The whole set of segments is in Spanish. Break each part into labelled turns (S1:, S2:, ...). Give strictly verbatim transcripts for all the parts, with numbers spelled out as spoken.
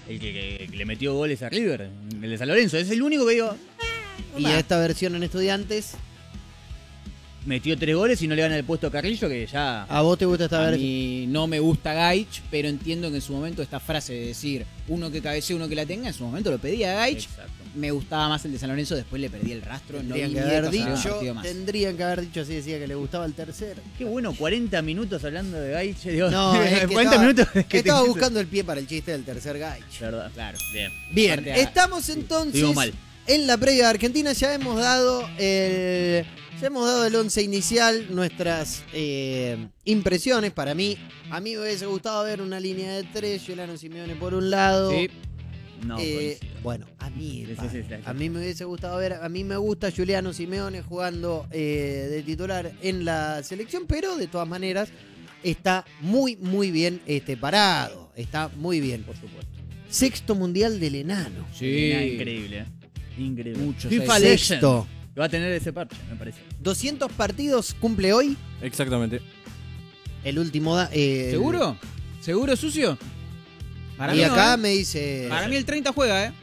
S1: el que, que, que le metió goles a River, el de San Lorenzo. Es el único que digo...
S2: Y
S1: va.
S2: esta versión en Estudiantes,
S1: Metió tres goles y no le gana el puesto a Carrillo, que ya...
S2: ¿a vos te gusta esta
S3: A
S2: versión?
S3: mí no me gusta Gaich, pero entiendo que en su momento esta frase de decir uno que cabecee, uno que la tenga, en su momento lo pedía Gaich.
S1: Exacto.
S3: Me gustaba más el de San Lorenzo, después le perdí el rastro. No
S2: Tendrían
S3: vi
S2: que
S3: ni
S2: haber
S3: de casualidad un
S2: dicho,
S3: partido más.
S2: tendrían que haber dicho así, decía que le gustaba el tercero.
S1: Qué bueno, cuarenta minutos hablando de Gaich. Digo,
S2: No, es que
S1: cuarenta
S2: estaba,
S1: minutos que
S2: estaba
S1: te-
S2: buscando el pie para el chiste del tercer Gaich.
S1: Verdad.
S3: Claro.
S1: Bien.
S2: Bien,
S3: Aparte a-
S2: estamos entonces
S1: Digo mal.
S2: en la previa de Argentina. Ya hemos dado el, ya hemos dado el once inicial, nuestras eh, impresiones. Para mí, a mí me hubiese gustado ver una línea de tres, Juliano Simeone por un lado.
S3: Sí.
S1: No,
S2: Eh,
S1: coincido.
S2: bueno, a mí,
S1: Sí, sí,
S2: pa-
S1: sí, sí, sí.
S2: a mí me hubiese gustado ver, a mí me gusta Juliano Simeone jugando eh, de titular en la selección, pero de todas maneras está muy, muy bien este, parado, está muy bien.
S1: Por supuesto.
S2: Sexto mundial del enano.
S3: Sí.
S1: Nada, increíble, ¿eh? Increíble.
S3: Mucho
S1: FIFA
S3: seis.
S1: Legend.
S2: Sexto.
S1: Va a tener ese parche, me parece.
S2: doscientos partidos cumple hoy,
S4: Exactamente.
S2: el último... da- eh,
S3: ¿Seguro? ¿Seguro, sucio? Para
S2: y
S3: mí no,
S2: acá
S3: ¿eh?
S2: me dice...
S3: Para mí el treinta juega, ¿eh?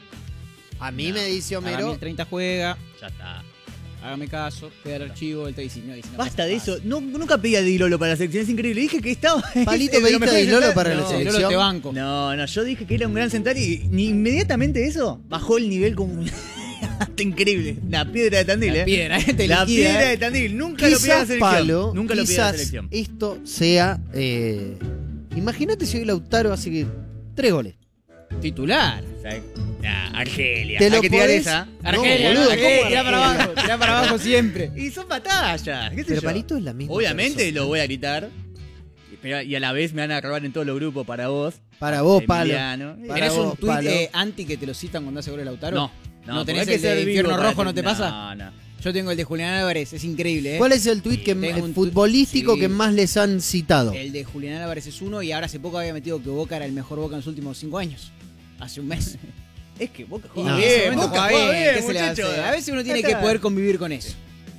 S2: a mí
S1: No.
S2: me dice
S3: Para mí
S2: Homero...
S3: el treinta juega.
S1: Ya está.
S3: Hágame caso, queda el archivo, el diecinueve.
S1: Basta de eso. No, nunca pedí a Di Lolo para la selección, es increíble. Dije que estaba.
S2: Palito,
S1: es de lo
S2: pediste
S1: mejor
S2: a Di Lolo
S1: central.
S2: para la
S1: No,
S2: selección.
S3: Lolo te banco.
S1: No, no, yo dije que era un gran central y ni inmediatamente eso bajó el nivel como. Está increíble. La piedra de Tandil,
S3: La
S1: ¿eh?
S3: piedra, eh, te
S1: La
S3: liquida,
S1: piedra
S3: eh.
S1: de Tandil. Nunca lo pedí a la
S2: Quizás,
S1: selección.
S2: Palo,
S1: Nunca lo pedí a la
S2: quizás
S1: selección.
S2: esto sea... eh, imagínate si hoy Lautaro hace que tres goles.
S3: Titular.
S1: O sea, nah, Argelia.
S2: Te
S1: Hay
S2: lo
S1: que tirar
S2: podés-
S1: esa.
S2: No,
S3: Argelia,
S2: boludo,
S3: Argelia,
S2: ¿cómo
S3: tirá para
S2: Argelia?
S3: abajo, tirá para abajo siempre.
S1: Y son batallas. ¿Qué sé
S2: Pero
S1: yo?
S2: Palito es la misma
S1: Obviamente
S2: persona.
S1: lo voy a gritar. Pero- Y a la vez me van a acabar en todos los grupos para vos.
S2: Para vos, Palo.
S1: Emiliano.
S2: Para
S3: ¿Tenés
S2: vos,
S3: un tuit
S2: Palo.
S3: eh, anti que te lo citan cuando hace gol el Lautaro?
S1: No.
S3: ¿No
S1: porque
S3: tenés
S1: hay que
S3: el de
S1: ser vivo
S3: Infierno
S1: para
S3: Rojo, no te
S1: decir-
S3: pasa?
S1: No, no.
S3: Yo tengo el de Julián Álvarez, es increíble, ¿eh?
S2: ¿Cuál es el tuit que
S3: Tengo
S2: eh,
S3: un tuit-
S2: futbolístico
S3: sí.
S2: que más les han citado?
S3: El de Julián Álvarez es uno y ahora hace poco había metido que Boca era el mejor Boca en los últimos cinco años. Hace un mes.
S1: Es que Boca
S3: Y
S1: juega
S2: No.
S3: en ese
S1: bien,
S3: momento
S1: Boca
S3: juega
S1: juega
S3: bien,
S1: bien,
S3: ¿qué se le va a
S1: muchacho.
S3: hacer? A veces uno tiene
S1: Ya
S3: que
S1: está.
S3: poder convivir con eso.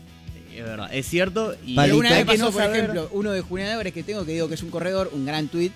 S1: Es verdad, es cierto. Y
S2: Palito.
S3: Pero una vez
S2: Hay
S1: que
S3: pasó,
S1: no
S3: por
S1: saber-
S3: ejemplo, uno de Julián Álvarez que tengo que digo que es un corredor, un gran tuit,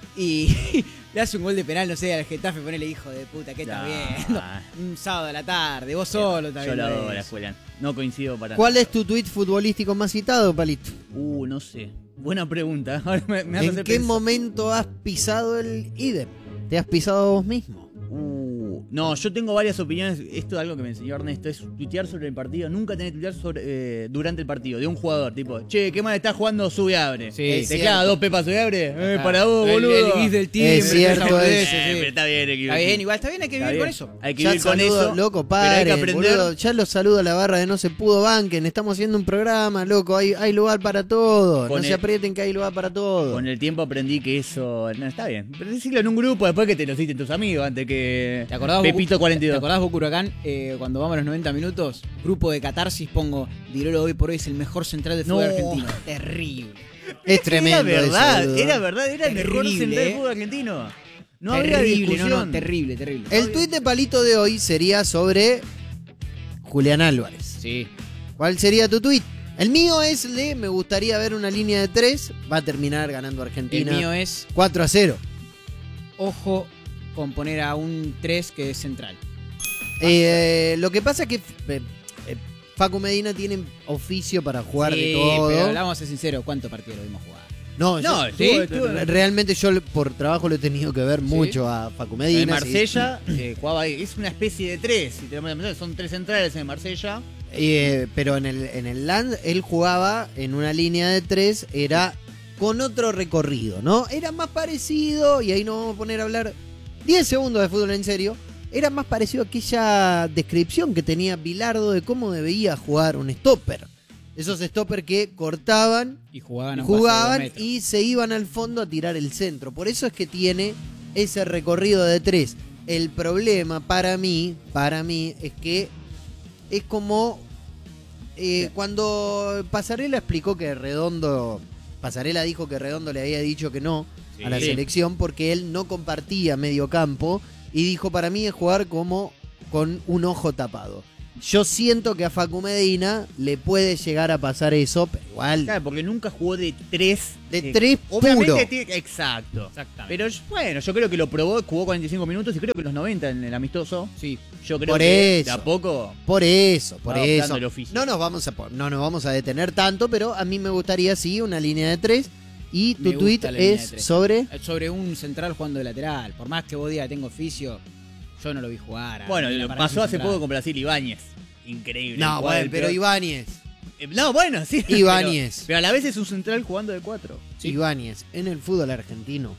S3: y le hace un gol de penal, no sé, al Getafe, ponele hijo de puta, ¿qué está
S1: No.
S3: viendo? Un sábado a la tarde, vos solo está
S1: Yo lo
S3: viendo
S1: adoro,
S3: eso.
S1: Julián. No coincido para
S2: ¿Cuál
S1: nada.
S2: es tu tuit futbolístico más citado, Palito?
S1: Uh, no sé. Buena pregunta. Ahora me, me hace
S2: ¿En
S1: hacer
S2: qué
S1: pensar.
S2: momento has pisado el idem? ¿Te has pisado vos mismo?
S1: Uh, no, yo tengo varias opiniones. Esto es algo que me enseñó Ernesto, es tuitear sobre el partido. Nunca tenés que tuitear sobre, eh, durante el partido de un jugador. Tipo, che, ¿qué mal está jugando Subiabre?
S3: Sí,
S1: ¿Te
S2: es
S1: clava
S2: cierto.
S1: dos pepas Subiabre? Eh,
S3: Está.
S1: para vos,
S3: El-
S1: boludo.
S3: El bis del team,
S2: Es cierto,
S3: esa boludez,
S2: es-
S3: sí.
S1: Eh, pero está bien, hay que
S3: Está bien, igual está bien, hay que
S1: Está
S3: vivir con
S1: bien.
S3: eso.
S1: Hay que
S2: Ya
S1: vivir con
S2: saludo,
S1: eso.
S2: loco,
S1: pero hay que
S2: padre,
S1: aprender.
S2: boludo. Ya los saludo a la barra de No Se Pudo Banquen. Estamos haciendo un programa, loco. Hay, hay lugar para todo.
S1: Con
S2: no se
S1: el-
S2: aprieten que hay lugar para todo.
S1: Con el tiempo aprendí que eso. No, está bien. Pero decirlo en un grupo después que te lo citen tus amigos antes que.
S3: ¿Te acordás, vos,
S1: Pepito cuarenta y dos.
S3: ¿Te acordás vos, Huracán, eh, cuando vamos a los noventa minutos? Grupo de catarsis, pongo, Di Lolo hoy por hoy es el mejor central de fútbol
S1: No.
S3: argentino. Terrible.
S2: Es tremendo.
S1: Era verdad,
S2: eso, boludo.
S1: era verdad, era el mejor
S3: Terrible,
S1: central de
S3: eh.
S1: fútbol argentino. No habría
S3: terrible,
S1: discusión.
S3: no, no, terrible, terrible.
S2: El tuit de Palito de hoy sería sobre Julián Álvarez.
S3: Sí.
S2: ¿Cuál sería tu tuit? El mío es de me gustaría ver una línea de tres. Va a terminar ganando
S3: El
S2: Argentina
S3: mío es,
S2: cuatro a cero.
S3: ojo, con poner a un tres que es central.
S2: Eh, lo que pasa es que eh, eh, Facu Medina tiene oficio para jugar
S3: Sí,
S2: de todo.
S3: pero vamos a ser sinceros, ¿cuántos partidos lo vimos jugar?
S2: No,
S1: No,
S2: yo-
S1: sí,
S2: estuvo- realmente yo por trabajo lo he tenido que ver mucho a Facu
S1: En
S2: Medina. sí.
S1: Marsella eh, jugaba ahí. Es una especie de tres. Si te lo pones a pensar, son tres centrales en Marsella.
S2: Eh, pero en el, en el Land él jugaba en una línea de tres, era con otro recorrido, ¿no? Era más parecido, y ahí nos vamos a poner a hablar diez segundos de fútbol en serio, era más parecido a aquella descripción que tenía Bilardo de cómo debía jugar un stopper. Esos stopper que cortaban,
S3: Y jugaban a un pase de dos
S2: jugaban
S3: metros.
S2: y se iban al fondo a tirar el centro. Por eso es que tiene ese recorrido de tres. El problema para mí, para mí, es que es como eh, cuando Pasarela explicó que Redondo, Pasarela dijo que Redondo le había dicho que no a la
S1: Sí.
S2: selección porque él no compartía medio campo y dijo, para mí es jugar como con un ojo tapado. Yo siento que a Facu Medina le puede llegar a pasar eso, pero igual
S1: Claro, porque nunca jugó de tres.
S2: de
S1: eh,
S2: tres
S1: Obviamente
S2: puro.
S1: tiene- exacto.
S3: Exactamente.
S1: Pero bueno, yo creo que lo probó, jugó cuarenta y cinco minutos y creo que los noventa en el amistoso.
S3: Sí.
S1: Yo creo
S2: Por
S1: que
S2: eso.
S1: de a poco.
S2: Por eso, por
S1: Va adoptando
S2: eso.
S1: el oficio.
S2: No nos vamos a po- no nos vamos a detener tanto, pero a mí me gustaría sí una línea de tres. Y tu
S3: Me
S2: tweet
S3: gusta la línea de
S2: es
S3: tres.
S2: sobre.
S3: Sobre un central jugando de lateral. Por más que vos digas tengo oficio, yo no lo vi jugar. a-
S1: Bueno,
S3: ni la
S1: lo
S3: para
S1: pasó
S3: ese
S1: hace
S3: central.
S1: poco con Brasil Ibáñez. Increíble.
S2: No,
S1: Jugaba
S2: bueno,
S1: del
S2: pero
S1: peor-
S2: Ibáñez.
S1: Eh, No, bueno, sí.
S2: Ibáñez.
S1: Pero, pero a la vez es un central jugando de cuatro.
S3: Sí.
S2: Ibáñez en el fútbol argentino.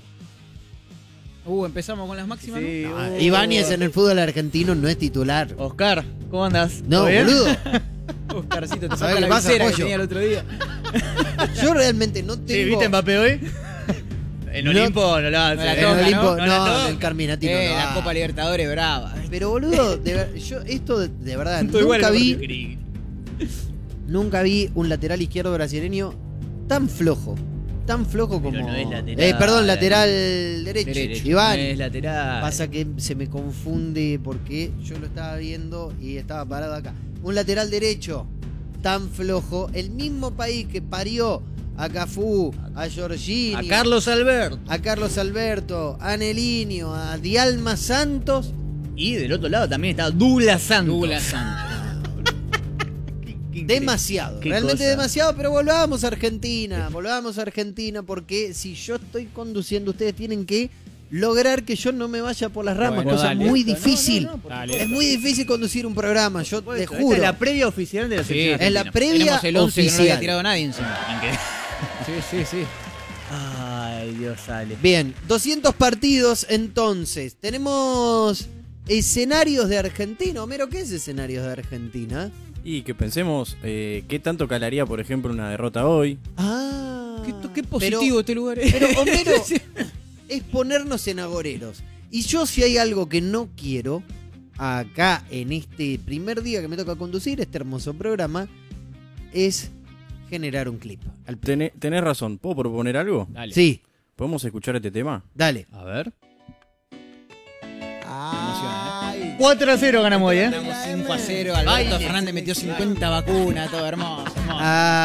S3: Uh, empezamos con las máximas. ¿no?
S1: Sí,
S2: No,
S1: uh,
S2: Ibáñez en el fútbol argentino no es titular.
S1: Oscar, ¿cómo andas?
S2: No,
S1: ¿Todo bien?
S2: boludo.
S3: Oscarcito, te
S2: ¿Sabés
S3: saca
S2: qué
S3: la
S2: pasa,
S3: visera que
S2: pollo?
S3: tenía el otro día.
S2: Yo realmente no
S1: Sí,
S2: tengo.
S1: ¿viste Mbappé hoy? En
S2: No-
S1: Olimpo no lo hace.
S3: No la
S2: En
S3: toca,
S2: Olimpo,
S3: ¿no?
S2: no,
S1: No la
S2: en
S1: toca.
S2: el Carminati no
S3: Eh,
S2: lo
S3: la
S2: hace.
S3: Copa Libertadores brava.
S2: Pero boludo, de ver- yo esto de, de verdad
S1: Todo igual
S2: nunca
S1: el
S2: vi,
S1: partido.
S2: nunca vi un lateral izquierdo brasileño tan flojo, tan flojo
S1: Pero
S2: como.
S1: no es lateral.
S2: Eh, perdón, lateral derecho.
S3: Derecho.
S2: Iván.
S1: No es lateral.
S2: Pasa que se me confunde porque yo lo estaba viendo y estaba parado acá. Un lateral derecho tan flojo, el mismo país que parió a Cafú, a Jorginho,
S1: A Carlos Albert.
S2: a Carlos Alberto, a Nelinho, a Dialma Santos.
S1: Y del otro lado también está Douglas Santos.
S3: Douglas Santos.
S1: Qué increíble.
S2: Demasiado,
S1: Qué
S2: realmente
S1: cosa.
S2: demasiado, pero volvamos a Argentina, volvamos a Argentina porque si yo estoy conduciendo, ustedes tienen que lograr que yo no me vaya por las ramas,
S3: Bueno,
S2: cosa
S3: dale.
S2: muy
S1: No, no,
S2: difícil.
S1: no, por
S3: Dale.
S1: supuesto.
S2: Es muy difícil conducir un programa, yo
S1: Por
S2: te
S1: supuesto. Esta
S2: juro.
S1: es la previa oficial de la
S3: Sí,
S1: selección
S2: Es la
S1: argentina.
S2: previa
S3: Tenemos el once que no lo había
S2: oficial.
S3: tirado nadie encima.
S1: Increíble.
S3: Sí, sí, sí.
S1: Ay, Dios sale.
S2: Bien, doscientos partidos entonces. Tenemos escenarios de Argentina. Homero, ¿qué es escenarios de Argentina?
S4: Y que pensemos eh, qué tanto calaría, por ejemplo, una derrota hoy.
S2: Ah,
S3: Qué, qué
S2: pero-
S3: positivo este lugar es.
S2: Pero, Homero, es ponernos en agoreros. Y yo, si hay algo que no quiero, acá en este primer día que me toca conducir este hermoso programa, es generar un clip. Al-
S4: Tené- tenés razón, ¿puedo proponer algo?
S3: Dale.
S2: Sí,
S4: ¿Podemos escuchar este tema?
S2: dale.
S1: A ver.
S2: Ay,
S1: cuatro a cero ganamos hoy, ¿eh?
S3: Ganamos cinco a cero. Alberto
S1: Ay,
S3: Fernández metió cincuenta vacunas, todo hermoso. hermoso.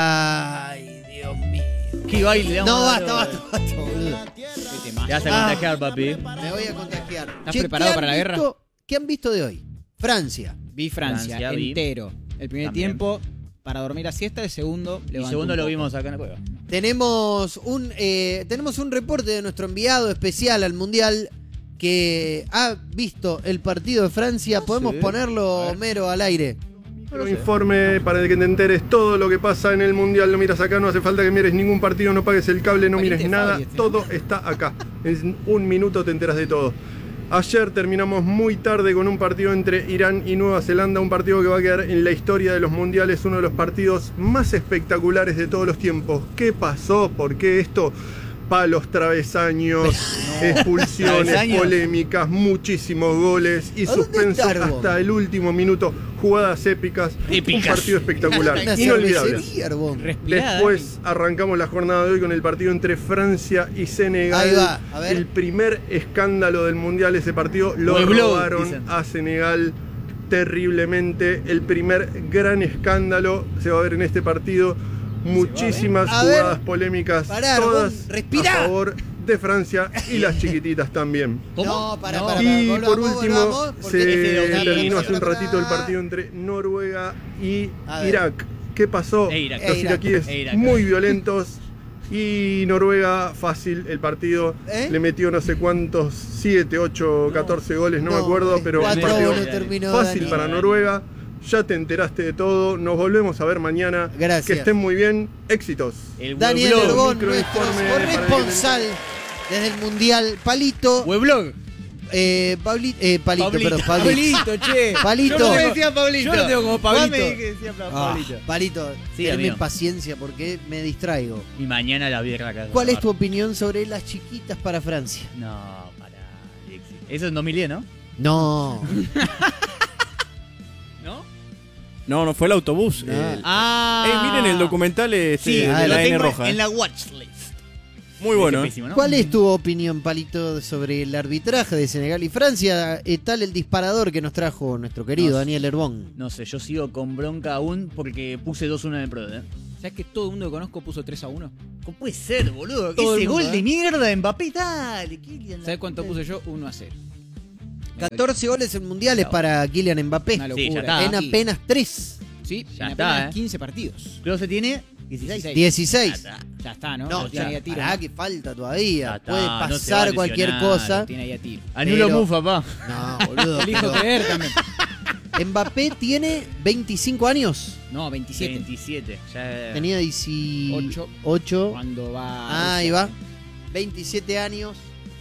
S2: ay, Dios mío.
S1: ¿Qué baile? le vamos
S2: No,
S1: a dar?
S2: basta, basta, basta, boludo.
S3: Qué temazo.
S1: Te vas a
S2: Ah.
S1: contagiar, papi.
S2: Me voy a contagiar.
S3: ¿Estás
S2: Che,
S3: preparado
S2: ¿qué han
S3: para la guerra?
S2: visto- ¿Qué han visto de hoy? Francia.
S3: Vi Francia,
S1: Francia, vi.
S3: entero. El primer
S1: También.
S3: tiempo para dormir a siesta, el segundo
S1: Y
S3: levantó
S1: segundo
S3: un
S1: lo
S3: poco.
S1: vimos acá en la cueva.
S2: Tenemos un, eh, tenemos un reporte de nuestro enviado especial al Mundial que ha visto el partido de Francia. ¿Podemos
S1: sí.
S2: ponerlo, Homero, al aire?
S5: Un informe para que te enteres todo lo que pasa en el Mundial. Lo miras acá, no hace falta que mires ningún partido, no pagues el cable, no
S3: Pariente
S5: mires
S3: de
S5: nada.
S3: Fabri este.
S5: Todo está acá. En un minuto te enteras de todo. Ayer terminamos muy tarde con un partido entre Irán y Nueva Zelanda, un partido que va a quedar en la historia de los mundiales, uno de los partidos más espectaculares de todos los tiempos. ¿Qué pasó? ¿Por qué esto? Palos, travesaños, expulsiones,
S1: ¿Travesaños?
S5: polémicas, muchísimos goles y
S2: ¿A dónde
S5: suspenso
S2: está, Arbón?
S5: hasta el último minuto. Jugadas épicas,
S1: Épicas.
S5: un partido espectacular,
S2: Una
S5: inolvidable.
S2: cervecería, Arbón.
S3: Respirada,
S5: Después arrancamos la jornada de hoy con el partido entre Francia y Senegal.
S2: Ahí va, a ver.
S5: El primer escándalo del Mundial, ese partido lo
S1: Pueblo,
S5: robaron
S1: dicen.
S5: a Senegal terriblemente. El primer gran escándalo se va a ver en este partido. Muchísimas
S2: A ver.
S5: jugadas polémicas,
S2: Pará,
S5: todas
S2: Arbón, respirá.
S5: a favor de Francia y las chiquititas también.
S1: ¿Cómo?
S2: No, para,
S1: No.
S2: para,
S5: Y
S2: volvamos,
S5: por último,
S2: volvamos, porque
S5: se
S1: este de Oquillo.
S5: terminó hace un ratito el partido entre Noruega y
S2: A ver.
S5: Irak. ¿Qué pasó?
S1: E Irak.
S5: Los
S2: E Irak.
S5: iraquíes
S1: E Irak.
S5: muy violentos y Noruega fácil el partido.
S2: ¿Eh?
S5: Le metió no sé cuántos, siete, ocho, catorce goles, no, me acuerdo,
S2: eh,
S5: pero un
S2: cuatro a
S5: partido
S2: uno terminó,
S5: fácil
S2: Dani.
S5: para Noruega. Ya te enteraste de todo. Nos volvemos a ver mañana.
S2: Gracias.
S5: Que estén muy bien. Éxitos.
S1: El
S2: Daniel
S1: Weblog.
S2: Herbón,
S5: microinforme
S2: nuestro
S5: para que
S2: corresponsal desde el Mundial. Palito,
S1: Weblog.
S2: eh, Pablito, eh, Palito,
S1: Pablito.
S2: perdón, Pablito.
S3: Pablito, che.
S2: Palito.
S3: Yo no
S1: Yo
S3: tengo-
S1: decía Pablito.
S3: Yo lo tengo como Pablito.
S1: Vos me dijiste que decía
S2: Ah,
S1: Pablito.
S2: Palito,
S1: Sí,
S2: tenme
S1: amigo.
S2: paciencia porque me distraigo.
S1: Y mañana la vieja acá.
S2: ¿Cuál es tu opinión sobre las chiquitas para Francia?
S1: No, pará, Alexis. Eso es en dos mil diez, ¿no?
S2: No.
S1: ¿No?
S4: No, no fue el autobús.
S2: No.
S4: el-
S1: Ah.
S4: Eh, miren el documental este,
S1: Sí,
S4: de
S2: ah,
S4: la
S1: lo
S4: N
S1: tengo
S4: roja.
S1: en
S4: eh.
S1: la watchlist.
S4: Muy bueno, ¿eh?
S1: Pésimo, ¿no?
S2: ¿Cuál es tu opinión, Palito, sobre el arbitraje de Senegal y Francia? Eh, tal el disparador que nos trajo nuestro querido
S1: No,
S2: Daniel Herbón.
S1: No sé, yo sigo con bronca aún porque puse dos uno en el Pro, ¿eh?
S3: ¿Sabes que todo el mundo que conozco puso tres a uno?
S1: ¿Cómo puede ser, boludo?
S3: Todo
S1: Ese
S3: el mundo,
S1: gol
S3: ¿eh?
S1: de mierda de Mbappé, dale. Kylian,
S3: ¿Sabes cuánto
S1: la-
S3: puse yo? uno a cero.
S2: catorce goles en mundiales
S1: No.
S2: para Kylian Mbappé.
S3: Una
S1: Sí, ya
S3: locura.
S1: está.
S2: En apenas tres.
S3: Sí,
S1: Ya
S3: en
S1: está,
S3: apenas
S1: ¿eh?
S3: quince partidos.
S1: Creo que tiene dieciséis.
S3: dieciséis.
S2: dieciséis.
S1: Ya está.
S3: Ya está, ¿no?
S2: No,
S3: Lo tiene ahí
S2: ya,
S3: a tiro.
S2: pará,
S3: ¿no?
S2: que falta todavía.
S1: Ya está,
S2: Puede
S1: no se va a
S2: pasar cualquier
S1: lesionar,
S2: cosa.
S3: Lo tiene ahí a tiro.
S1: Anulo
S2: Pero-
S1: Mufa, pa.
S2: No, boludo.
S3: Elijo
S2: pero
S3: creer también.
S2: Mbappé tiene veinticinco años.
S3: No, veintisiete.
S1: veintisiete. Ya...
S2: Tenía dieciocho.
S3: Ocho. Cuando va.
S2: Ah,
S3: a
S2: ahí
S3: Rusia.
S2: va. veintisiete años.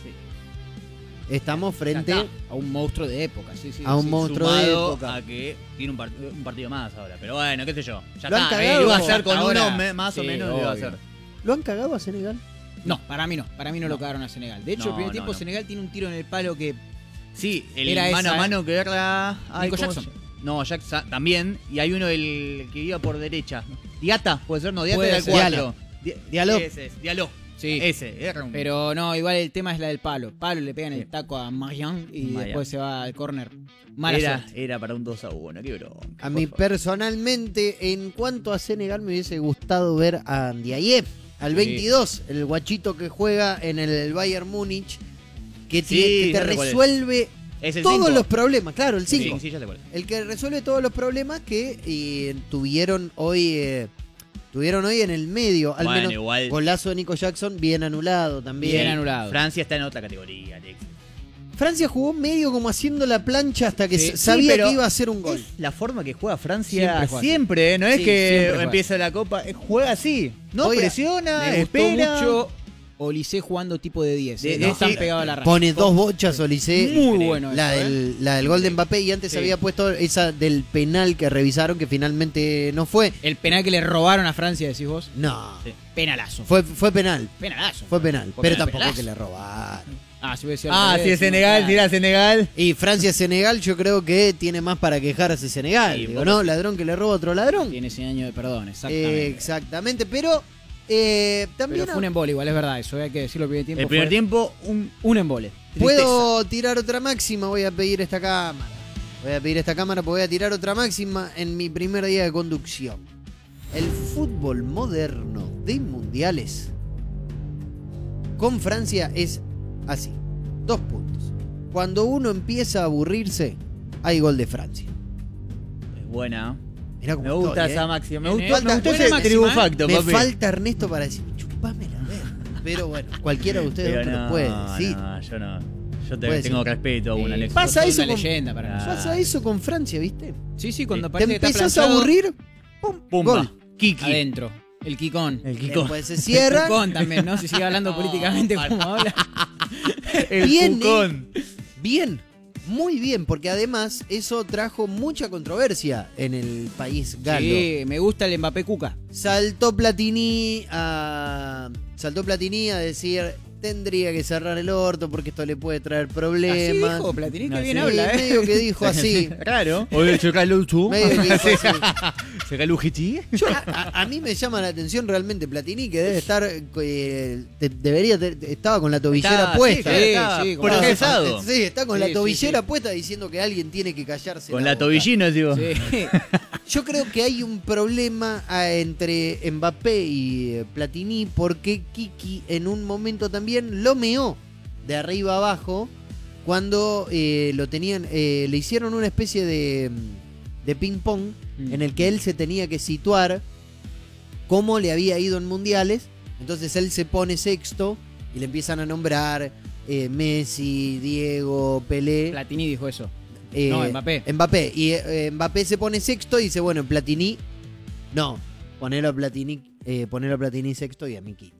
S3: Sí.
S2: Estamos
S3: Ya
S2: frente
S3: está, a un monstruo de época, sí, sí.
S2: a un
S3: sí.
S2: monstruo de
S1: Sumado
S2: época.
S1: a que tiene un, part- un partido más ahora. Pero bueno, qué sé yo. Ya
S2: Lo han
S1: está.
S2: cagado.
S1: eh, iba a ser con
S3: Ahora,
S1: uno me- más o
S3: sí,
S1: menos. Lo iba a
S3: obvio.
S1: hacer.
S2: ¿Lo han cagado a Senegal?
S3: No, para mí no. Para mí no, lo
S1: No.
S3: cagaron a Senegal. De hecho,
S1: No,
S3: el primer
S1: no,
S3: tiempo
S1: no.
S3: Senegal tiene un tiro en el palo que.
S1: Sí, el
S3: Era
S1: mano
S3: esa,
S1: a
S3: ¿eh?
S1: mano que era. ay,
S3: Nico
S1: ¿cómo
S3: Jackson.
S1: se- No, Jackson también. Y hay uno el que iba por derecha. Diata, puede ser, no, Diata
S3: Puede
S1: era el
S3: ser.
S1: cuatro. Di-
S2: Diallo.
S1: Ese es, Diallo.
S3: Sí.
S1: Ese, era un.
S3: Pero no, igual el tema es la del palo. Palo le pegan
S1: Sí.
S3: el taco a Marian y
S1: Marian.
S3: después se va al córner. Mala
S1: era,
S3: suerte.
S1: era para un dos a uno, qué bronca.
S2: A
S1: por
S2: mí
S1: favor.
S2: personalmente, en cuanto a Senegal, me hubiese gustado ver a Ndiaye, al
S3: Sí.
S2: veintidós, el guachito que juega en el Bayern Múnich, que,
S1: Sí,
S2: tie- que te
S1: ya sé cuál es.
S2: resuelve
S1: Es el
S2: todos
S1: cinco.
S2: los problemas. Claro, el cinco.
S1: Sí, sí, ya sé cuál es.
S2: El que resuelve todos los problemas que eh, tuvieron hoy eh, tuvieron hoy en el medio. Al
S1: Bueno,
S2: menos
S1: igual.
S2: golazo de Nico Jackson, bien anulado también.
S3: Bien anulado.
S1: Francia está en otra categoría, Alex.
S2: Francia jugó medio como haciendo la plancha hasta que
S3: Sí,
S2: s-
S3: sí,
S2: sabía
S1: pero
S2: que iba a hacer un gol.
S1: Es la forma que juega Francia
S3: Siempre
S1: siempre,
S3: juega así.
S1: ¿eh? No es
S3: Sí,
S1: que
S3: siempre juega
S1: empieza la copa, eh, juega así. No
S2: Oiga,
S1: presiona,
S3: Me gustó
S1: espera.
S3: mucho Olise jugando tipo de diez.
S1: De-
S3: eh,
S1: de-
S3: no tan
S1: sí.
S3: pegado a la raya.
S2: Pone dos bochas Olise.
S3: Muy bueno
S2: La
S3: eso, ¿eh?
S2: del, la del gol de Mbappé y antes
S3: Sí.
S2: había puesto esa del penal que revisaron que finalmente no fue.
S3: El penal que le robaron a Francia, decís vos.
S2: No,
S1: Sí.
S3: Penalazo.
S2: fue, fue penal.
S3: Penalazo.
S2: Fue penal.
S3: Fue
S2: pero
S3: penal,
S2: tampoco
S3: penalazo.
S2: que le robaron.
S3: Ah, si hubiese sido al
S1: Ah,
S3: revés,
S1: sí, es
S3: no,
S1: Senegal,
S3: claro.
S1: tira Senegal.
S2: Y Francia-Senegal yo creo que tiene más para quejarse Senegal.
S1: Sí,
S2: Digo,
S1: poco
S2: ¿no?
S1: sí.
S2: Ladrón que le roba a otro ladrón.
S3: Tiene cien años de perdón, exactamente.
S2: Eh, exactamente, pero eh, también
S3: Pero fue un embole, igual es verdad, eso hay que decirlo el primer tiempo.
S1: El primer
S3: fue
S1: tiempo, un
S3: un embole.
S2: puedo tirar otra máxima, voy a pedir esta cámara. Voy a pedir esta cámara porque voy a tirar otra máxima en mi primer día de conducción. El fútbol moderno de mundiales con Francia es así. Dos puntos. Cuando uno empieza a aburrirse, hay gol de Francia.
S1: es buena.
S2: Mirá cómo
S1: Me gusta
S2: estoy,
S1: esa
S2: ¿eh?
S1: máxima. Me
S3: Bien,
S1: gustó,
S3: eh.
S1: me gustó
S3: Buena
S1: ese
S3: máxima,
S1: tribufacto,
S2: Me
S1: papi.
S2: falta Ernesto para decir, chupame la verga. Pero bueno, cualquiera de ustedes
S1: Pero
S2: dos me
S1: no,
S2: lo puede decir.
S1: no, yo no. Yo te-
S2: Puede
S1: tengo
S2: ser.
S1: respeto aún,
S3: Sí.
S1: Alex.
S2: Pasa
S3: Sos
S2: eso
S3: una
S2: con-
S3: leyenda para
S1: Ah.
S3: nosotros.
S2: Pasa eso con Francia, ¿viste?
S3: Sí, sí, cuando
S1: Sí.
S2: Te
S3: parece que está
S2: empezás a
S3: planchado,
S2: aburrir, pum,
S1: Pumba.
S2: gol.
S1: Kiki.
S3: adentro. El Kikón.
S1: El Kiko.
S2: Después se cierra.
S3: El Kikón también, ¿no? Si sigue hablando
S1: No,
S3: políticamente
S1: para.
S3: como habla.
S1: El
S2: Viene
S1: Cucón.
S2: bien, muy bien, porque además eso trajo mucha controversia en el país galo.
S3: Sí, me gusta el Mbappé Cuca.
S2: Saltó Platini a saltó Platini a decir tendría que cerrar el orto porque esto le puede traer
S3: Así
S2: problemas.
S3: dijo Platini, que
S1: No,
S3: bien
S1: sí,
S3: habla, ¿eh?
S2: medio que dijo así.
S1: Raro. Oye, chocalo tú.
S2: Medio que dijo así.
S1: ¿Se el U G T?
S2: Yo, a, a- a mí me llama la atención realmente Platini, que debe estar, eh, te- debería, te- estaba con la tobillera
S1: Está-
S2: puesta.
S1: Sí,
S3: Sí,
S1: está
S3: sí, como-
S1: procesado.
S2: Sí, está con
S3: Sí,
S2: la
S3: sí,
S2: tobillera
S3: sí.
S2: puesta diciendo que alguien tiene que callarse.
S1: Con
S2: la
S1: la
S2: boca.
S1: tobillina, digo.
S3: Sí.
S2: Yo creo que hay un problema ah, entre Mbappé y eh, Platini porque Kiki en un momento también lo meó de arriba abajo cuando eh, lo tenían, eh, le hicieron una especie de, de ping pong
S3: Mm.
S2: en el que él se tenía que situar cómo le había ido en mundiales. Entonces él se pone sexto y le empiezan a nombrar eh, Messi, Diego, Pelé.
S3: Platini dijo eso.
S2: Eh,
S3: No, Mbappé.
S2: Mbappé. Y eh, Mbappé se pone sexto y dice, bueno, Platini, no, ponelo a Platini, eh, ponelo a Platini sexto y a mí quinto.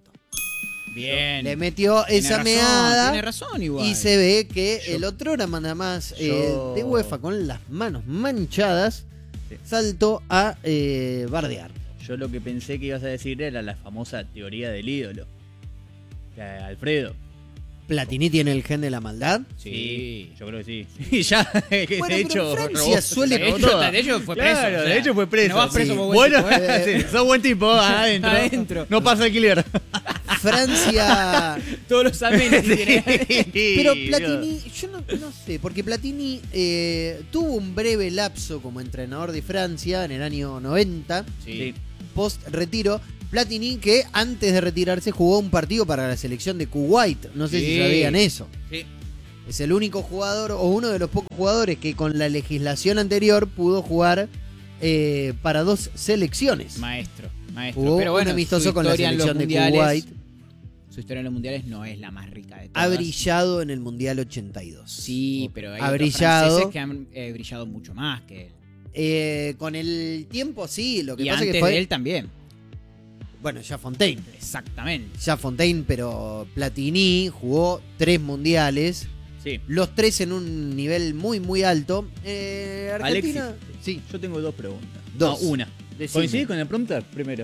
S3: Bien.
S2: Le metió
S3: Tiene
S2: esa
S3: razón,
S2: meada
S3: Tiene razón igual.
S2: y se ve que
S1: Yo-
S2: el otro era manda más eh,
S1: Yo-
S2: de UEFA con las manos manchadas,
S1: Sí.
S2: saltó a eh, bardear.
S1: Yo lo que pensé que ibas a decir era la famosa teoría del ídolo. La de Alfredo.
S2: Platini tiene el gen de la maldad.
S3: Sí.
S1: Yo creo que sí. Y ya, que
S2: Bueno,
S1: de
S2: pero
S1: hecho,
S2: Francia
S1: robó-
S2: suele-
S1: robó
S3: De hecho,
S1: toda.
S3: de hecho fue preso.
S1: Claro,
S3: o sea,
S1: de hecho fue preso.
S3: No vas preso
S2: Sí.
S3: por buen
S1: Bueno,
S3: tipo, ¿eh?
S1: sí, sos buen tipo, adentro.
S3: Adentro.
S1: No pasa alquiler.
S2: Francia.
S3: Todos los amenes que tiene.
S2: Pero Platini, yo no, no sé, porque Platini eh, tuvo un breve lapso como entrenador de Francia en el año noventa,
S1: Sí.
S2: post retiro. Platini que antes de retirarse jugó un partido para la selección de Kuwait. No sé
S3: Sí.
S2: si sabían eso.
S1: Sí.
S2: Es el único jugador o uno de los pocos jugadores que con la legislación anterior pudo jugar eh, para dos selecciones.
S3: Maestro, maestro.
S2: Jugó
S3: Pero bueno,
S2: un amistoso
S3: su
S2: con la
S3: historia en los
S2: selección de
S3: mundiales-
S2: Kuwait.
S3: Su historia en los mundiales no es la más rica de todas.
S2: Ha brillado en el Mundial ochenta y dos.
S3: Sí, pero hay
S2: Ha
S3: otros
S2: brillado.
S3: franceses que han eh, brillado mucho más que él.
S2: Eh, con el tiempo sí, lo que
S3: Y
S2: pasa
S3: antes
S2: que fue...
S3: de él también.
S2: Bueno, ya Fontaine.
S3: Exactamente.
S2: Ya Fontaine, pero Platini jugó tres mundiales.
S1: Sí.
S2: Los tres en un nivel muy, muy alto. Eh, Argentina...
S1: Alexis.
S2: Sí.
S1: Yo tengo dos preguntas.
S2: Dos.
S1: No, una.
S2: Decime.
S1: ¿Coincidís con el prompter primero?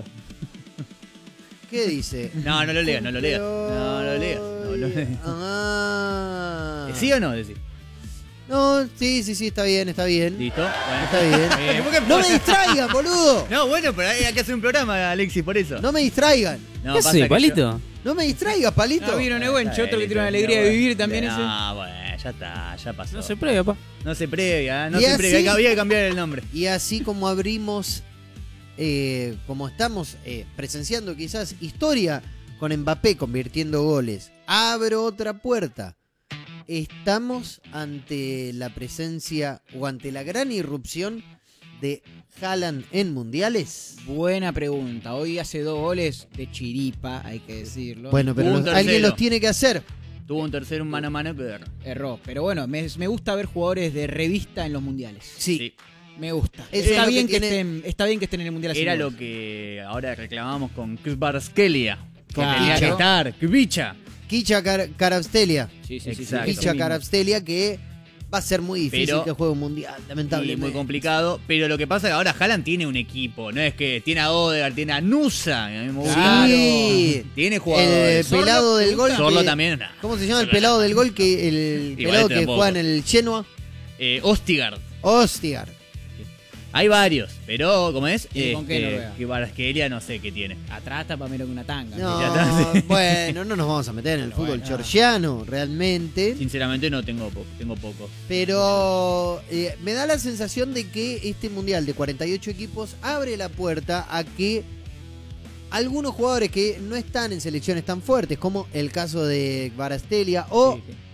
S2: ¿Qué dice?
S1: No, no lo leas, no lo leas. No lo leas. No lo leas.
S2: Ah.
S1: ¿Sí o no? Decís.
S2: No, sí, sí, sí, está bien, está bien.
S1: ¿Listo? Bueno.
S2: Está bien.
S1: Eh, ¿por qué-
S2: No me distraigan, boludo.
S1: No, bueno, pero hay que hacer un programa, Alexis, por eso.
S2: No me distraigan.
S1: No,
S4: ¿Qué
S1: pasa
S4: hace,
S1: que
S4: Palito?
S2: No me distraigas, palito.
S3: No, vieron
S1: yo-
S3: Ewenche, otro que
S1: Está
S3: tiene una
S1: bien,
S3: alegría de
S1: bueno.
S3: vivir también ese.
S1: No, bueno, ya está, ya pasó.
S4: No se prueba, pa.
S1: No se previa, ¿eh? no
S2: Y
S1: se
S2: así-
S1: previa. Había que cambiar el nombre.
S2: Y así como abrimos, eh, como estamos eh, presenciando quizás historia con Mbappé convirtiendo goles, abro otra puerta. Estamos ante la presencia o ante la gran irrupción de Haaland en mundiales.
S3: Buena pregunta. Hoy hace dos goles de chiripa, hay que decirlo.
S2: Bueno, pero
S1: Un
S2: los-
S1: tercero.
S2: alguien los tiene que hacer.
S1: Tuvo un tercero un mano a mano que erró.
S3: Erró. Pero bueno, me, me gusta ver jugadores de revista en los mundiales.
S2: Sí.
S3: Me gusta.
S2: Eso
S3: está,
S2: es lo
S3: bien
S2: que
S3: que
S2: tiene-
S3: estén, está bien que estén en el mundial así.
S1: Era lo que ahora reclamamos con Kvaratskhelia. Que
S3: Claro.
S1: tenía que estar. Kvicha.
S2: Kicha Car- Karabstelia.
S3: Sí, sí, sí, sí,
S1: Exacto.
S3: eso
S2: Kicha
S3: mismo.
S2: Karabstelia que va a ser muy difícil
S1: Pero-
S2: que juegue un mundial,
S1: Y
S2: lamentablemente.
S1: muy complicado. Pero lo que pasa es que ahora Haaland tiene un equipo. No es que tiene a Odegaard, tiene a Nusa. a mí me gusta.
S3: Claro.
S2: Sí.
S1: Tiene
S2: El
S1: jugadores.
S3: Sorlo,
S2: pelado
S3: ¿te
S2: del
S3: gusta?
S2: gol.
S1: Sorlo
S2: que-
S1: también. nah.
S2: ¿Cómo se llama el pelado del gol? Que el
S1: Igual
S2: pelado que
S1: tampoco.
S2: juega en el Genoa.
S1: Eh, Ostigard.
S2: Ostigar.
S1: Hay varios. Pero, ¿cómo es?
S3: ¿Y con qué Noruega?
S1: Kvaratskhelia no sé qué tiene.
S3: Atrás está Pamelo con una tanga.
S2: No,
S1: Ya está, sí.
S2: bueno, no nos vamos a meter en el
S3: Pero
S2: fútbol
S3: bueno.
S2: georgiano, realmente.
S1: Sinceramente no tengo poco. Tengo poco.
S2: Pero eh, me da la sensación de que este mundial de cuarenta y ocho equipos abre la puerta a que algunos jugadores que no están en selecciones tan fuertes, como el caso de Kvaratskhelia o
S1: Sí, sí.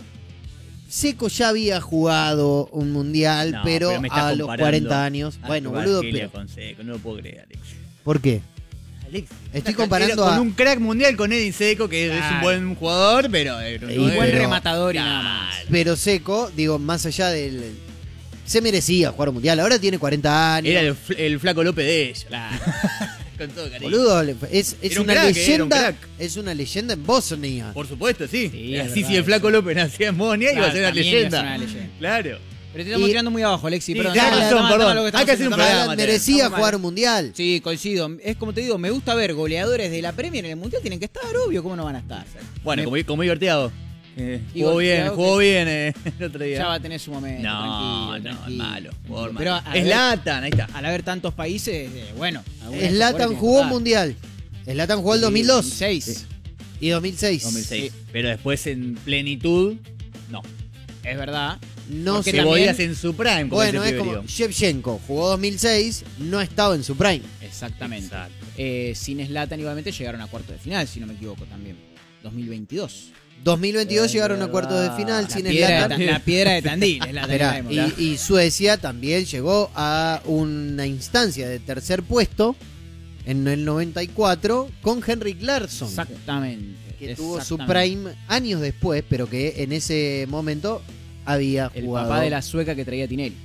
S2: Seco ya había jugado un mundial,
S1: No,
S2: pero,
S1: pero me está
S2: a los
S1: comparando
S2: cuarenta años.
S1: a
S2: Bueno, boludo,
S1: Kvaratskhelia
S2: pero
S1: con Seco, no lo puedo creer, Alex.
S2: ¿por qué?
S1: Alex,
S2: Estoy
S1: esta
S2: comparando
S1: cantera
S2: a-
S1: con un crack mundial con Edin Seco, que es un
S3: Claro.
S1: buen jugador, pero eh, no
S2: Y
S3: Un
S1: es-
S3: buen
S2: pero-
S3: rematador y nada más.
S2: Pero Seco, digo, más allá del... Se merecía jugar un mundial, ahora tiene cuarenta años.
S1: Era el, fl- el flaco López de ellos.
S3: Claro.
S1: Con todo cariño.
S2: Boludo, le- es, es
S1: Era un
S2: una
S1: crack, eh, era un
S2: leyenda.
S1: crack.
S2: Es una leyenda en Bosnia.
S1: Por supuesto, sí.
S3: Sí, es
S1: Así
S3: verdad
S1: si el flaco
S3: eso.
S1: López nacía en Bosnia, iba a
S3: Claro,
S1: ser una
S3: también iba a
S1: leyenda.
S3: ser una leyenda.
S1: Claro.
S3: Pero te estamos
S2: Y-
S3: tirando muy abajo, Alexi.
S1: Sí,
S3: Perdón.
S1: tenés
S3: Está mal,
S1: razón,
S3: está mal,
S1: perdón.
S3: está mal lo que
S1: Hay que
S3: estamos
S1: hacer un
S3: haciendo.
S1: programa.
S2: Haaland
S1: Mateo.
S2: merecía
S3: Estamos mal.
S2: jugar un mundial.
S3: Sí, coincido. Es como te digo, me gusta ver goleadores de la Premier en el Mundial. Tienen que estar, obvio, ¿cómo no van a estar?
S1: Bueno,
S3: Me-
S1: como, como Iberteado. Eh,
S3: Y
S1: jugó bien,
S3: Thiago
S1: jugó
S3: que-
S1: bien eh, el otro día.
S3: Ya va a tener su momento.
S1: no,
S3: tranquilo,
S1: no, es
S3: tranquilo.
S1: malo. jugador
S3: Pero
S1: malo.
S3: a
S1: Es
S3: ver-
S1: Latan, ahí está.
S3: Al haber tantos países, eh, bueno. algunos de estos
S2: Zlatan
S3: jugadores
S2: jugó
S3: tienen
S2: un
S3: que
S2: mundial. Zlatan jugó el
S3: estar.
S2: dos mil dos
S3: Sí, dos mil seis.
S2: y dos mil seis.
S1: dos mil seis.
S3: Sí.
S1: Pero después en plenitud, no.
S3: Es verdad.
S2: No
S3: Porque
S2: sé.
S3: también-
S1: Cebollas en su prime. como
S2: Bueno,
S1: dice
S2: es como
S1: Piberio.
S2: Shevchenko jugó dos mil seis, no estaba en su prime.
S3: Exactamente.
S1: Exacto.
S3: Eh, sin Zlatan igualmente llegaron a cuartos de final, si no me equivoco también. dos mil veintidós.
S2: dos mil veintidós
S1: Es
S2: llegaron a
S1: verdad.
S2: cuartos de final
S3: La
S2: sin
S3: piedra, de,
S2: Zlatan.
S3: Ta- la piedra de Tandil. Zlatan,
S2: Esperá,
S3: sabemos, ¿verdad?
S2: y, y Suecia también llegó a una instancia de tercer puesto en el noventa y cuatro con Henrik Larsson,
S3: Exactamente.
S2: que tuvo su
S3: exactamente.
S2: prime años después, pero que en ese momento había
S3: El
S2: jugado.
S3: papá de la sueca que traía Tinelli.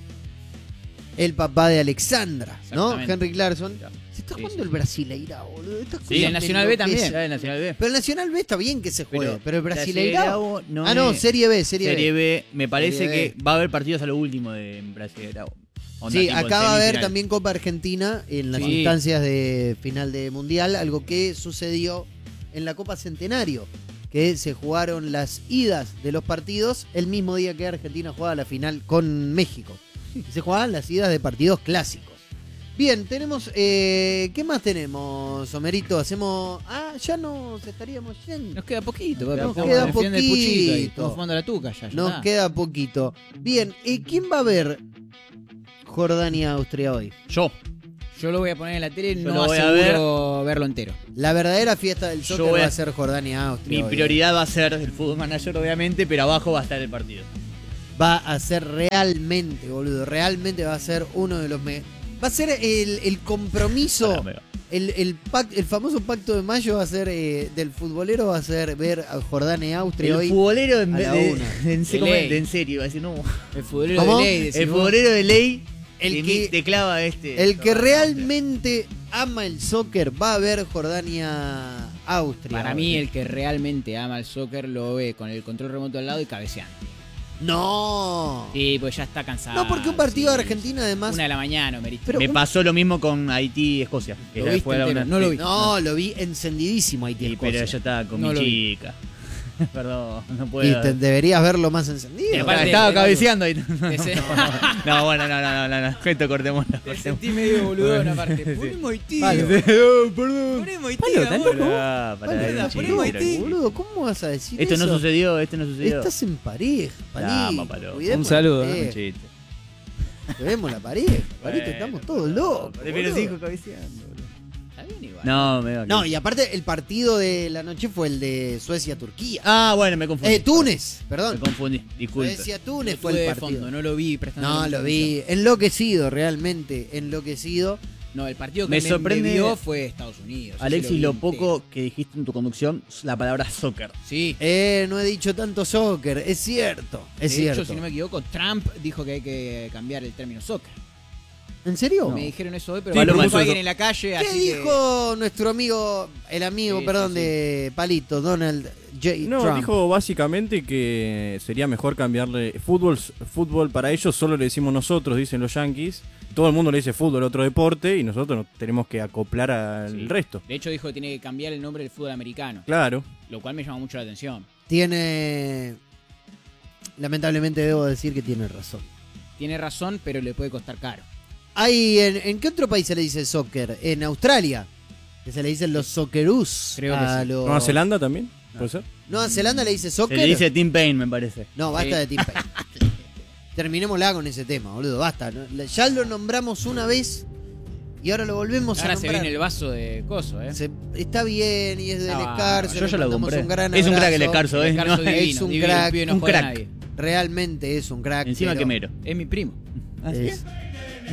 S2: El papá de Alexandra, ¿no?
S3: Exactamente.
S2: Henrik Larsson. Se está
S3: Sí,
S2: jugando
S3: sí.
S2: el Brasileirao, boludo. Estas
S1: Sí,
S2: cosas
S3: el
S2: me
S3: Nacional B
S2: enloquecen.
S3: también.
S1: Ya el Nacional B.
S2: Pero el Nacional B está bien que se juegue, pero, el Brasileirao...
S1: Brasileirao no
S2: ah, no,
S1: es-
S2: Serie B, Serie,
S1: Serie
S2: B.
S1: B. Me parece
S2: Serie B.
S1: que va a haber partidos a lo último de Brasileirao. Onda,
S2: Sí,
S1: tipo
S2: acá va a haber
S1: semifinal.
S2: también Copa Argentina en las
S3: Sí.
S2: instancias de final de Mundial, algo que sucedió en la Copa Centenario, que se jugaron las idas de los partidos el mismo día que Argentina jugaba la final con México. Y se jugaban las idas de partidos clásicos. Bien, tenemos. Eh, ¿Qué más tenemos, Homerito? Hacemos. Ah, ya nos estaríamos yendo.
S3: Nos queda poquito, papi.
S2: Nos
S3: Estamos
S2: queda
S3: en el final del puchito ahí.
S2: poquito.
S3: Estamos fumando la tuca ya. ya
S2: Nos
S3: está.
S2: queda poquito. Bien, eh, ¿quién va a ver Jordania-Austria hoy?
S1: Yo.
S3: Yo lo voy a poner en la tele,
S1: Yo
S3: no
S1: lo voy a
S3: aseguro verlo entero.
S2: La verdadera fiesta del
S1: Yo
S2: soccer
S1: voy a-
S2: va a ser Jordania-Austria.
S1: Mi
S2: hoy.
S1: prioridad va a ser el fútbol manager, obviamente, pero abajo va a estar el partido.
S2: Va a ser realmente, boludo. Realmente va a ser uno de los. Me... Va a ser el, el compromiso.
S1: Pará,
S2: El, el, pac- el famoso pacto de mayo va a ser eh, del futbolero, va a ser ver a Jordania-Austria
S1: El
S2: hoy.
S1: futbolero en,
S2: a
S1: vez
S2: la
S1: de,
S2: una.
S1: de en, se-
S3: De
S1: ¿cómo es?
S3: ley.
S1: De en serio, va a decir, no.
S3: El futbolero
S2: ¿Cómo?
S3: de ley.
S1: El
S3: decimos.
S1: futbolero de ley
S2: El
S1: te,
S2: que-
S1: te clava este.
S2: El que realmente ama el soccer va a ver Jordania-Austria.
S3: Para
S2: hoy.
S3: mí, el que realmente ama el soccer lo ve con el control remoto al lado y cabeceando.
S2: No.
S3: Sí, pues ya está cansado.
S2: No, porque un partido
S3: sí.
S2: de Argentina además.
S3: Una de la mañana, Merito.
S2: Pero
S1: Me
S2: un-
S1: pasó lo mismo con Haití y Escocia. Que
S3: ¿Lo
S1: ya
S3: viste
S1: fue a la
S3: entero?
S1: una-
S3: No lo
S1: sí.
S3: vi.
S2: No, lo vi encendidísimo ahí,
S1: Sí, pero yo estaba con
S3: No
S1: mi
S3: lo vi.
S1: chica. Perdón, no
S2: Y
S1: puedo.
S2: te- deberías verlo más encendido.
S3: Y aparte-
S1: estaba
S3: de-
S1: cabeceando ahí.
S3: Ese-
S1: No, bueno, no, no, no, no, no. Esto cortémoslo.
S3: Te
S1: cortémoslo.
S3: sentí medio boludón aparte.
S1: Sí.
S3: Ponemos Haití.
S2: Palo.
S1: Oh, perdón.
S3: Ponemos Haití,
S2: Palo,
S3: amor.
S2: ¿estás loco?
S1: Pará, pará,
S2: Vale,
S1: era un
S3: ponemos
S1: chiste,
S3: Haití.
S1: era un chiste.
S2: Boludo, ¿cómo vas a decir
S1: Esto
S2: eso?
S1: no sucedió, esto no sucedió.
S2: Estás en pareja, Palito.
S1: No, Palo.
S2: Cuidemos
S4: Un saludo,
S2: la
S1: Un
S2: pareja.
S1: chiste.
S2: Cuidemos la pareja, Palito,
S1: Bueno,
S2: estamos todos locos.
S1: Pero
S2: boludo.
S1: sigo cabeceando, boludo.
S3: Está bien igual.
S1: No, me va.
S2: No, y aparte el partido de la noche fue el de Suecia-Turquía.
S1: Ah, bueno, me confundí.
S2: Eh, Túnez,
S1: Me
S2: perdón.
S1: confundí, disculpe.
S2: Suecia-Túnez
S3: Lo
S2: fue
S3: tuve
S2: el
S3: de
S2: partido.
S3: fondo, no lo vi prestando
S2: No,
S3: mucha
S2: lo
S3: atención.
S2: vi enloquecido, realmente enloquecido.
S3: No, el partido que
S1: Me
S3: me,
S1: sorprende-
S3: me vio fue Estados Unidos. Ese
S1: Alexis,
S3: vi
S1: lo
S3: entero.
S1: poco que dijiste en tu conducción, la palabra soccer.
S3: Sí.
S2: Eh, no he dicho tanto soccer, es cierto, es
S3: de
S2: cierto.
S3: hecho, si no me equivoco, Trump dijo que hay que cambiar el término soccer.
S2: ¿En serio?
S3: Me dijeron eso hoy, pero
S1: Sí,
S3: me
S1: Paloma,
S3: dijo
S1: eso-
S3: alguien en la calle.
S2: ¿Qué
S3: así que-
S2: dijo nuestro amigo, el amigo,
S3: Sí,
S2: perdón,
S3: sí, sí.
S2: de Palito, Donald J.
S4: No,
S2: Trump?
S4: dijo básicamente que sería mejor cambiarle fútbol, fútbol para ellos solo le decimos nosotros, dicen los yankees. Todo el mundo le dice fútbol, otro deporte, y nosotros nos tenemos que acoplar al
S3: Sí.
S4: resto.
S3: De hecho, dijo que tiene que cambiar el nombre del fútbol americano,
S4: Claro.
S3: lo cual me llama mucho la atención.
S2: Tiene... Lamentablemente debo decir que tiene razón.
S3: Tiene razón, pero le puede costar caro.
S2: Hay en, ¿en qué otro país se le dice soccer? En Australia, que se le dicen los socceroos.
S3: Creo que
S2: a
S3: sí.
S2: los-
S4: ¿Nueva Zelanda también? ¿Puede ser?
S2: Nueva Zelanda le dice
S1: Se
S2: soccer.
S1: le dice Team Pain, me parece.
S2: No, basta
S3: Sí.
S2: de Team Pain. Terminémosla con ese tema, boludo, basta. ¿no? Ya lo nombramos una vez y ahora lo volvemos
S3: Ahora
S2: a
S3: se
S2: nombrar.
S3: viene el vaso de coso, ¿eh?
S2: Se- está bien y es del
S3: Ah,
S2: Escarzo.
S1: Yo
S2: le
S1: ya lo
S2: mandamos
S1: compré.
S2: un gran
S1: Es un crack el
S2: abrazo.
S1: Escarzo, ¿eh?
S3: El Escarzo
S1: No,
S3: divino,
S2: es un
S3: divino,
S2: crack,
S3: el pibe no
S1: un
S3: jode a
S1: crack.
S3: nadie.
S2: Realmente es un crack.
S3: Ah,
S2: Eh,
S3: Encima
S2: pero
S3: que mero. Es mi primo.
S1: ¿Ah, sí?
S2: es-